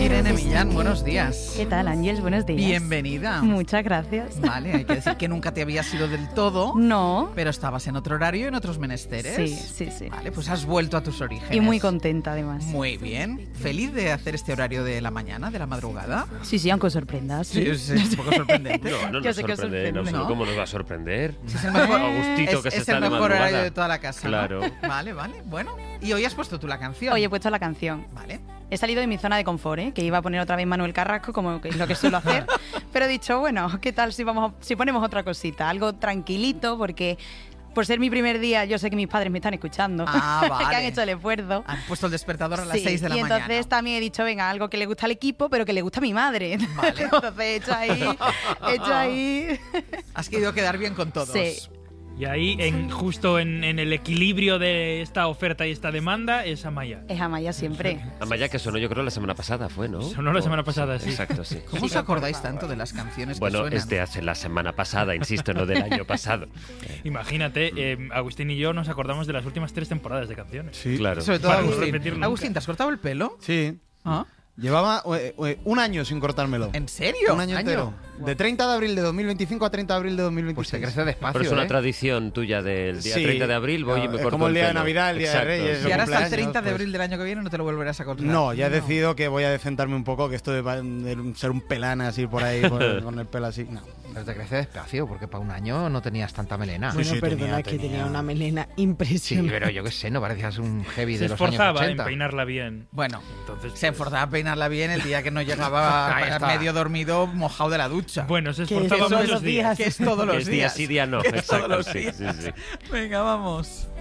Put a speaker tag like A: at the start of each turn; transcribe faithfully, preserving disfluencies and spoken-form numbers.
A: Irene Millán, buenos días.
B: ¿Qué tal, Ángeles? Buenos días.
A: Bienvenida.
B: Muchas gracias.
A: Vale, hay que decir que nunca te habías ido del todo.
B: No.
A: Pero estabas en otro horario y en otros menesteres.
B: Sí, sí, sí.
A: Vale, pues has vuelto a tus orígenes.
B: Y muy contenta, además.
A: Muy bien. ¿Feliz de hacer este horario de la mañana, de la madrugada?
B: Sí, sí, aunque sorprendas.
A: Sí, es, es un poco sorprendente.
C: No, no
B: Yo
C: nos
B: sé que
C: sorprende.
B: sorprende,
C: No,
A: ¿no?
C: ¿Cómo nos va a sorprender?
A: Sí, es el mejor,
C: Agustito, que
A: es,
C: se
A: es
C: está
A: el
C: de
A: mejor
C: madrugada.
A: horario de toda la casa, ¿no?
C: Claro.
A: Vale, vale. Bueno, y hoy has puesto tú la canción.
B: Hoy he puesto la canción.
A: Vale.
B: He salido de mi zona de confort, ¿eh? Que iba a poner otra vez Manuel Carrasco, como que es lo que suelo hacer. Pero he dicho, bueno, ¿qué tal si, vamos a- si ponemos otra cosita? Algo tranquilito, porque por ser mi primer día, yo sé que mis padres me están escuchando.
A: Ah, vale.
B: Que han hecho el esfuerzo.
A: Han puesto el despertador a las
B: Sí,
A: seis de la
B: y
A: mañana.
B: entonces también he dicho, venga, algo que le gusta al equipo, pero que le gusta a mi madre.
A: Vale.
B: Entonces he hecho ahí, he hecho ahí...
A: Has querido quedar bien con todos.
B: Sí.
D: Y ahí, en, justo en, en el equilibrio de esta oferta y esta demanda, es Amaya.
B: Es Amaya siempre.
C: Amaya, que sonó yo creo la semana pasada, fue, ¿no?
D: Sonó la semana pasada, sí.
C: Exacto, sí.
A: ¿Cómo os acordáis tanto de las canciones
C: Bueno,
A: que suenan?
C: es de hace la semana pasada, insisto, no del año pasado.
D: Imagínate, eh, Agustín y yo nos acordamos de las últimas tres temporadas de canciones.
E: Sí.
C: Claro.
A: Sobre todo
D: Para no
A: Agustín.
D: repetir nunca.
A: Agustín, ¿te has cortado el pelo?
E: Sí.
A: ¿Ah?
E: Llevaba eh, eh, un año sin cortármelo.
A: ¿En serio?
E: Un año entero. De treinta de abril de dos mil veinticinco a treinta de abril de dos mil veintiséis.
F: Pues te crece despacio,
C: Pero es una
F: ¿eh?
C: tradición tuya del día
E: Sí.
C: treinta de abril, voy y me
E: Es
C: corto
E: como el día de
C: pelo.
E: Navidad, el día de
C: Exacto,
E: Reyes,
C: sí.
A: Y ahora hasta el
E: cumpleaños,
A: treinta de
E: pues.
A: abril del año que viene no te lo volverás a cortar.
E: No, ya he decidido que voy a decentarme un poco, que esto de, de ser un pelán así por ahí, con, con el pelo así. No.
F: Pero te crece despacio, porque para un año no tenías tanta melena.
E: Sí,
G: Bueno,
E: sí,
G: perdona,
E: tenía,
G: es que tenía
E: tenía.
G: una melena
F: Sí,
G: impresionante.
F: pero yo qué sé, no parecías un heavy
D: Se
F: de los años
D: esforzaba en
F: ochenta.
D: peinarla bien.
A: Bueno,
D: Entonces,
A: se
D: pues,
A: esforzaba a peinarla bien el día que no llegaba
F: Ahí está.
A: medio dormido, mojado de la ducha.
D: Bueno, se
G: Que
D: esforzaba
G: todos
D: muchos
G: los
D: días.
G: días.
A: Que es todos los
C: Que es día
A: días.
C: sí, día no.
A: Que es todos
C: Exacto,
A: los
C: sí,
A: días.
C: sí, sí.
A: Venga, vamos.